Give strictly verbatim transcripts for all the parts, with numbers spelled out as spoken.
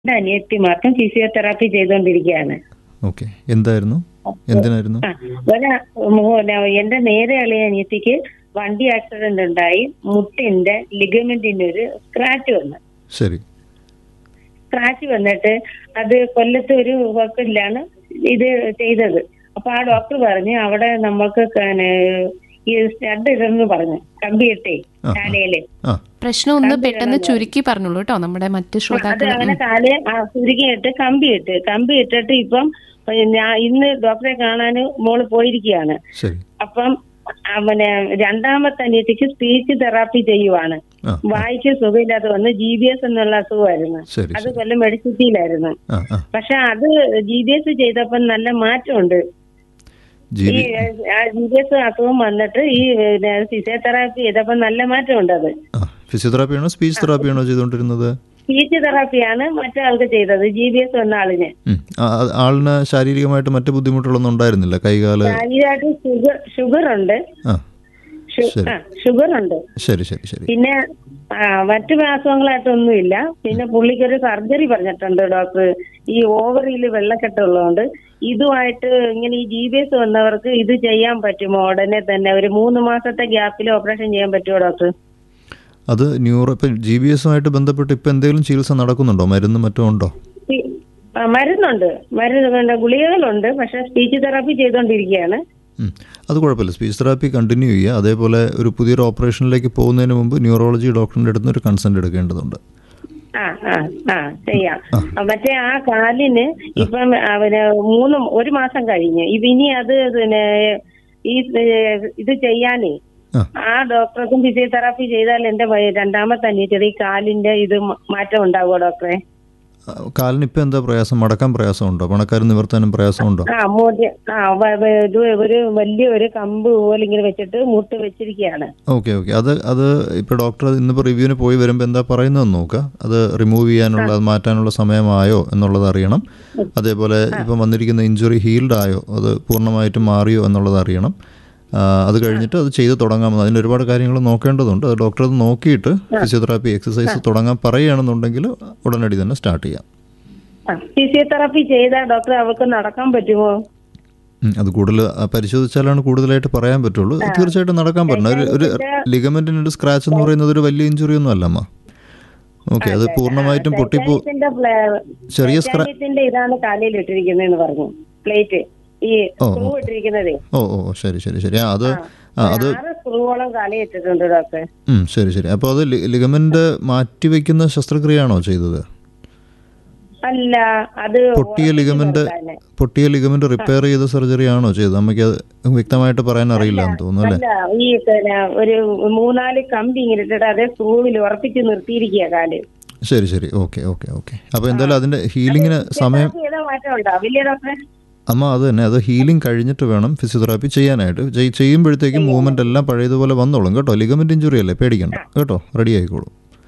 എന്റെ അനിയത്തിമാർക്കും ഫിസിയോതെറാപ്പി ചെയ്തുകൊണ്ടിരിക്കുകയാണ്. ഓക്കെ, എന്തായിരുന്നു എന്തിനായിരുന്നു? ആ, ഒരാ പിന്നെ എന്റെ നേരെ ഇളയ അനിയത്തിക്ക് വണ്ടി ആക്സിഡന്റ് ഉണ്ടായി. മുട്ടിന്റെ ലിഗമെന്റിന് ഒരു സ്ക്രാച്ച് വന്നു. ശരി. സ്ക്രാച്ച് വന്നിട്ട് അത് കൊല്ലത്ത് ഒരു ഹോസ്പിറ്റലാണ് ഇത് ചെയ്തത്. അപ്പൊ ആ ഡോക്ടർ പറഞ്ഞു അവിടെ നമ്മൾക്ക് ഈ സ്റ്റഡ് ഇതെന്ന് പറഞ്ഞു, കമ്പിയിട്ടേ കാലയില്. പ്രശ്നം ഒന്ന് പെട്ടെന്ന് ചുരുക്കി പറഞ്ഞോളൂ കേട്ടോ, നമ്മുടെ മറ്റ് അത് ശ്രോതാക്കൾ. അങ്ങനെ കാല് ചുരുക്കിയിട്ട് കമ്പിയിട്ട് കമ്പി ഇട്ടിട്ട് ഇപ്പം ഞാൻ ഇന്ന് ഡോക്ടറെ കാണാൻ മോള് പോയിരിക്കുകയാണ്. ശരി. അപ്പം അവന് രണ്ടാമത്തെ അനിയത്തിക്ക് സ്പീച്ച് തെറാപ്പി ചെയ്യുവാണ്. വായിക്ക് സുഖമില്ലാതെ വന്ന് ജി ബി എസ് എന്നുള്ള അസുഖമായിരുന്നു. ശരി, അത് കൊല്ലം മെഡിസിറ്റിയിലായിരുന്നു. ആ, ആ. പക്ഷെ അത് ജി ബി എസ് ചെയ്തപ്പോ നല്ല മാറ്റമുണ്ട്. ജി ഈ ബി ജി ബി എസ് അസുഖം വന്നിട്ട് ഈ ഫിസിയോതെറാപ്പി ചെയ്തപ്പോ നല്ല മാറ്റമുണ്ട്. അത് ആ, ഫിസിയോതെറാപ്പിയാണോ സ്പീച്ച് തെറാപ്പിയാണോ ചെയ്തുകൊണ്ടിരുന്നത്? സ്പീച്ച് തെറാപ്പിയാണ് മറ്റേ ആൾക്ക് ചെയ്തത്, ജി ബി എസ് വന്ന ആളിന്. ഉം. ആ, ആ- ആളിന് ശാരീരികമായിട്ട് മറ്റു ബുദ്ധിമുട്ടുകളൊന്നും ഉണ്ടായിരുന്നില്ല? കൈകാല്? ശരീരമായിട്ട് ഷുഗർ ഷുഗർ ഉണ്ട്. ആ, ഷു- ശരി. ആ, ഷുഗർ ഉണ്ട്. ശരി ശരി ശരി. പിന്നെ ആ, മറ്റു അസുഖങ്ങളായിട്ടൊന്നുമില്ല. പിന്നെ പുള്ളിക്കൊരു സർജറി പറഞ്ഞിട്ടുണ്ട് ഡോക്ടർ, ഈ ഓവറിയിൽ വെള്ളക്കെട്ടുള്ളതുകൊണ്ട്. ഇതുമായിട്ട് ഇങ്ങനെ ഈ ജി ബി എസ് വന്നവർക്ക് ഇത് ചെയ്യാൻ പറ്റുമോ? ഉടനെ തന്നെ ഒരു മൂന്ന് മാസത്തെ ഗ്യാപ്പിൽ ഓപ്പറേഷൻ ചെയ്യാൻ പറ്റുമോ ഡോക്ടർ? അത് ന്യൂറോ ഇപ്പം ജി ബി എസുമായിട്ട് ബന്ധപ്പെട്ട് ഇപ്പം എന്തെങ്കിലും ചികിത്സ നടക്കുന്നുണ്ടോ? മരുന്ന് മറ്റോ ഉണ്ടോ? ഈ- ആ, മരുന്നുണ്ട്, മരുന്ന് പിന്നെ ഗുളികകളുണ്ട്. പക്ഷെ സ്പീച്ച് തെറാപ്പി ചെയ്തുകൊണ്ടിരിക്കുകയാണ്. ഉം. അത് കുഴപ്പമില്ല, സ്പീച്ച് തെറാപ്പി കണ്ടിന്യൂ ചെയ്യുക. അതേപോലെ ഒരു പുതിയൊരു ഓപ്പറേഷനിലേക്ക് പോകുന്നതിന് മുമ്പ് ന്യൂറോളജി ഡോക്ടറിൻ്റെ അടുത്ത് ഒരു കൺസൾട്ട് എടുക്കേണ്ടതുണ്ട്. ആ ആ ആ ചെയ്യാം. മറ്റേ ആ കാലിന് ഇപ്പം അവന് മൂന്ന് ഒരു മാസം കഴിഞ്ഞ് ഇത് ഇനി അത് പിന്നെ ഈ ഇത് ചെയ്യാനേ ആ. ആ ഡോക്ടർക്കും ഫിസിയോതെറാപ്പി ചെയ്താൽ എന്റെ വയ- രണ്ടാമത്തെ അനിയത്തിയുടെ ഈ കാലിന്റെ ഇത് മ- മാറ്റം ഉണ്ടാവുമോ ഡോക്ടറെ? ആ, കാലിന് ഇപ്പം എന്താ പ്രയാസം? മടക്കാൻ പ്രയാസമുണ്ടോ? പണക്കാരൻ നിവർത്താനും പ്രയാസമുണ്ടോ? ആ മൂട്ട് ആ വ- വ- ഇത് ഒരു വലിയ ഒരു കമ്പ് പോലെ ഇങ്ങനെ വെച്ചിട്ട് മുട്ട് വെച്ചിരിക്കുകയാണ്. Okay okay. അത് അത് ഇപ്പോൾ ഡോക്ടർ ഇന്നിപ്പോൾ റിവ്യൂവിന് പോയി വരുമ്പോൾ എന്താ പറയുന്നതെന്ന് നോക്കുക. അത് റിമൂവ് ചെയ്യാനുള്ള അത് മാറ്റാനുള്ള സമയമായോ എന്നുള്ളത് അറിയണം. അതേപോലെ ഇപ്പം വന്നിരിക്കുന്ന ഇഞ്ചുറി ഹീൽഡ് ആയോ, അത് പൂർണ്ണമായിട്ടും മാറിയോ എന്നുള്ളത് അറിയണം. ആ, അത് കഴിഞ്ഞിട്ട് അത് ചെയ്ത് തുടങ്ങാം. അതിന് ഒരുപാട് കാര്യങ്ങൾ നോക്കേണ്ടതുണ്ട്. അത് ഡോക്ടർ അത് നോക്കിയിട്ട് ഫിസിയോതെറാപ്പി എക്സസൈസ് തുടങ്ങാൻ പറയുകയാണെന്നുണ്ടെങ്കിൽ ഉടനടി തന്നെ സ്റ്റാർട്ട് ചെയ്യാം. ആ, ഫിസിയോതെറാപ്പി ചെയ്താൽ ഡോക്ടർ അവർക്ക് നടക്കാൻ പറ്റുമോ? ഉം, അത് കൂടുതൽ ആ, പരിശോധിച്ചാലാണ് കൂടുതലായിട്ട് പറയാൻ പറ്റുള്ളൂ. തീർച്ചയായിട്ടും നടക്കാൻ പറ്റണം. ഒരു ഒരു ലിഗമെന്റിന് ഒരു സ്ക്രാച്ച് എന്ന് പറയുന്നത് ഒരു വലിയ ഇഞ്ചുറി ഒന്നും അല്ല അമ്മ. ഓക്കെ, അത് പൂർണ്ണമായിട്ടും പൊട്ടിപ്പോ ടൈറ്റാനിയത്തിന്റെ പ്ലേ- ചെറിയ സ്ക്രാ ടൈറ്റാനിയത്തിന്റെ ഇതാണ് കാലിൽ ഇട്ടിരിക്കുന്നതെന്ന് പറഞ്ഞു, പ്ലേറ്റ് ഈ ഓ, സ്ക്രൂ ഇട്ടിരിക്കുന്നതേ. ഓ ഓ ശരി ശരി ശരി. ആ, അത് ആ അത് ആറ് സ്ക്രൂവോളം കാലിൽ ഇട്ടിട്ടുണ്ട് ഡോക്ടർ. ഉം, ശരി ശരി. അപ്പോൾ അത് ലി- ലിഗമെന്റ് മാറ്റിവെക്കുന്ന ശസ്ത്രക്രിയയാണോ ചെയ്തത്? അല്ല, അത് പൊട്ടിയ ലിഗമെന്റ് തന്നെ. പൊട്ടിയ ലിഗമെന്റ് റിപ്പയർ ചെയ്ത സർജറി ആണോ ചെയ്തത്? നമുക്ക് അത് വ്യക്തമായിട്ട് പറയാൻ അറിയില്ല എന്ന് തോന്നുന്നു അല്ലേ? അല്ല, ഈ പിന്നെ ഒരു മൂന്നാല് കമ്പി ഇങ്ങനെ ഇട്ടിട്ട് അതേ സ്ക്രൂവിൽ ഉറപ്പിച്ച് നിർത്തിയിരിക്കുക കാല്. ശരി ശരി. Okay okay okay. അപ്പോൾ എന്തായാലും അതിന്റെ ഹീലിങ്ങിന് സമയം ഏതാ മാറ്റം ഉണ്ടാവില്ലേ ഡോക്ടറെ? അമ്മ അത് തന്നെ, അത് ഹീലിംഗ് കഴിഞ്ഞിട്ട് വേണം ഫിസിയോതെറാപ്പി ചെയ്യാനായിട്ട്. ചെയ്- ചെയ്യുമ്പോഴത്തേക്കും മൂവ്മെന്റ് എല്ലാം പഴയതുപോലെ വന്നോളും കേട്ടോ. ലിഗമെന്റ് ഇഞ്ചുറി അല്ലേ, പേടിക്കണ്ട കേട്ടോ, റെഡി ആയിക്കോളൂ.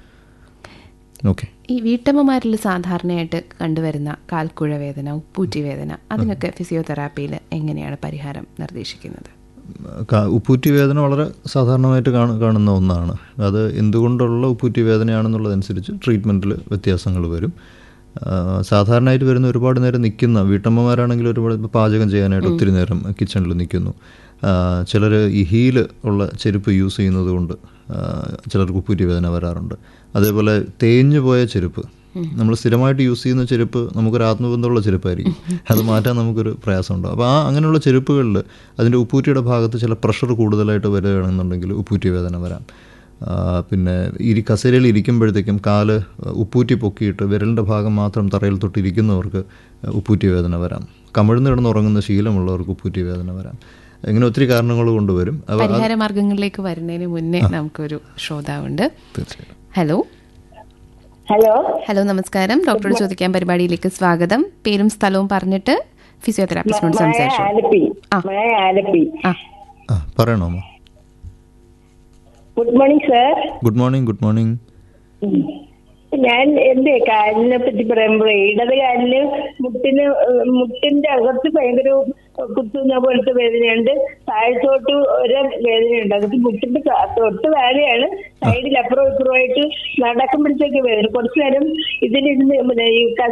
ഓക്കെ. ഈ വീട്ടമ്മമാരിൽ സാധാരണയായിട്ട് കണ്ടുവരുന്ന കാൽക്കുഴ വേദന, ഉപ്പൂറ്റി വേദന, അതിനൊക്കെ ഫിസിയോതെറാപ്പിയിൽ എങ്ങനെയാണ് പരിഹാരം നിർദ്ദേശിക്കുന്നത്? ക- ഉപ്പൂറ്റി വേദന വളരെ സാധാരണമായിട്ട് കാണ കാണുന്ന ഒന്നാണ്. അത് എന്തുകൊണ്ടുള്ള ഉപ്പൂറ്റി വേദനയാണെന്നുള്ളതനുസരിച്ച് ട്രീറ്റ്മെൻറ്റിൽ വ്യത്യാസങ്ങൾ വരും. ആ, സാധാരണയായിട്ട് വരുന്ന ഒരുപാട് നേരം നിൽക്കുന്ന വീട്ടമ്മമാരാണെങ്കിൽ ഒരുപാട് ഇപ്പോൾ പാചകം ചെയ്യാനായിട്ട് ഒത്തിരി നേരം കിച്ചണിൽ നിൽക്കുന്നു. ചിലർ ഈ ഹീല് ഉള്ള ചെരുപ്പ് യൂസ് ചെയ്യുന്നത് കൊണ്ട് ആ, ചിലർക്ക് ഉപ്പൂറ്റി വേദന വരാറുണ്ട്. അതേപോലെ തേഞ്ഞു പോയ ചെരുപ്പ്, നമ്മൾ സ്ഥിരമായിട്ട് യൂസ് ചെയ്യുന്ന ചെരുപ്പ് നമുക്കൊരു ആത്മബന്ധമുള്ള ചെരുപ്പായിരിക്കും, അത് മാറ്റാൻ നമുക്കൊരു പ്രയാസമുണ്ട്. അപ്പോൾ ആ അങ്ങനെയുള്ള ചെരുപ്പുകളിൽ അതിൻ്റെ ഉപ്പൂറ്റിയുടെ ഭാഗത്ത് ചില പ്രഷർ കൂടുതലായിട്ട് വരികയാണെന്നുണ്ടെങ്കിൽ ഉപ്പൂറ്റി വേദന വരാം. ആ, പിന്നെ ഇരി കസേരയിൽ ഇരിക്കുമ്പോഴത്തേക്കും കാല് ഉപ്പൂറ്റി പൊക്കിയിട്ട് വിരലിൻ്റെ ഭാഗം മാത്രം തറയിൽ തൊട്ടിരിക്കുന്നവർക്ക് ഉപ്പൂറ്റി വേദന വരാം. കമിഴ്ന്ന് കിടന്നുറങ്ങുന്ന ശീലമുള്ളവർക്ക് ഉപ്പൂറ്റി വേദന വരാം. ഇങ്ങനെ ഒത്തിരി കാരണങ്ങൾ കൊണ്ടുവരും. പരിഹാര മാർഗങ്ങളിലേക്ക് വരുന്നതിന് മുന്നേ നമുക്കൊരു ശ്രോതാവുണ്ട്. തീർച്ചയായും. ഹലോ ഹലോ ഹലോ നമസ്കാരം, ഡോക്ടറോട് ചോദിക്കാൻ പരിപാടിയിലേക്ക് സ്വാഗതം. പേരും സ്ഥലവും പറഞ്ഞിട്ട് ഫിസിയോതെറാപ്പിസ്റ്റിനോട് സംസാരിച്ചു. ആലപ്പി ആ. മായ ആലപ്പി. ആ ആ, പറയണോ അമ്മ? Good morning sir. Good morning. Good morning. ഞാൻ എന്റെ കാലിനെ പറ്റി പറയുമ്പോഴേ ഇടത് കാലിന് മുട്ടിന് ഏഹ് മുട്ടിന്റെ അകത്ത് ഭയങ്കര കുത്തുന്ന പോലത്തെ വേദനയുണ്ട്, താഴത്തോട്ട് ഒരു വേദനയുണ്ട്. അകത്ത് മുട്ടിന്റെ താ- തൊട്ട് താഴെയാണ്, സൈഡിൽ അപ്പുറം ഇപ്പുറമായിട്ട് നടക്കുമ്പോഴത്തേക്ക് വേദന. കുറച്ചു നേരം ഇതിലിരുന്ന് പിന്നെ ഈ